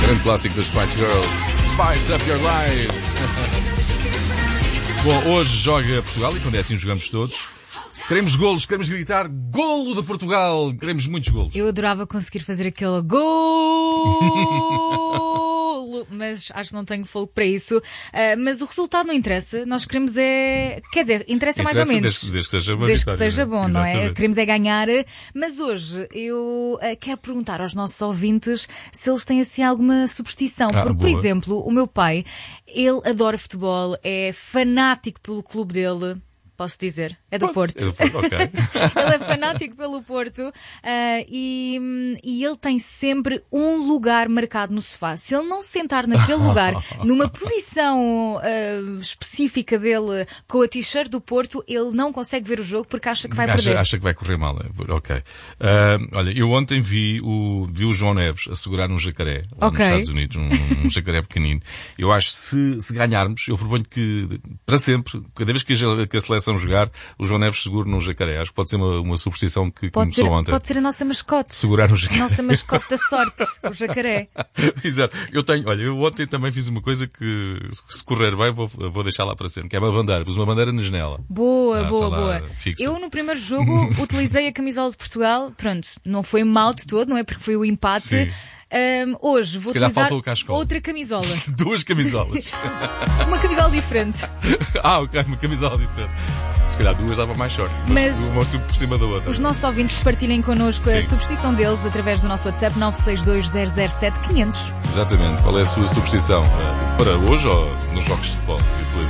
Grande clássico das Spice Girls. Spice Up Your Life. Bom, hoje joga Portugal e quando é assim jogamos todos. Queremos golos, queremos gritar golo de Portugal. Queremos muitos golos. Eu adorava conseguir fazer aquele golo, mas acho que não tenho fogo para isso. Mas o resultado não interessa. Nós queremos é... Quer dizer, interessa mais ou menos. Desde que seja bom. Desde que seja bom, não é? Exatamente. Queremos é ganhar. Mas hoje eu quero perguntar aos nossos ouvintes se eles têm assim alguma superstição. Porque, por exemplo, o meu pai, ele adora futebol, é fanático pelo clube dele. Posso dizer? É do Porto. É do Porto, ok. Ele é fanático pelo Porto e ele tem sempre um lugar marcado no sofá. Se ele não sentar naquele lugar, numa posição específica dele, com a t-shirt do Porto, ele não consegue ver o jogo porque acha que vai perder. Acha que vai correr mal. Ok. Olha, eu ontem vi o João Neves a segurar um jacaré lá nos Estados Unidos, um jacaré pequenino. Eu acho que se ganharmos, eu proponho que, para sempre, cada vez que a seleção jogar, o João Neves segura num jacaré. Acho que pode ser uma superstição que começou ontem. Pode ser a nossa mascote. Segurar um jacaré. A nossa mascote da sorte, o jacaré. Exato. Eu ontem também fiz uma coisa que, se correr bem, vou deixar lá para sempre, que é uma bandeira. Pus uma bandeira na janela. Boa. Fixa. Eu, no primeiro jogo, utilizei a camisola de Portugal. Pronto, não foi mal de todo, não é? Porque foi o empate. Sim. Hoje vou utilizar outra camisola. 2 camisolas. Uma camisola diferente. Ok, uma camisola diferente. Se calhar 2 dava mais sorte. Mas uma por cima da outra. Os nossos ouvintes partilhem connosco a superstição deles através do nosso WhatsApp 962007500. Exatamente. Qual é a sua superstição? Para hoje ou nos jogos de futebol?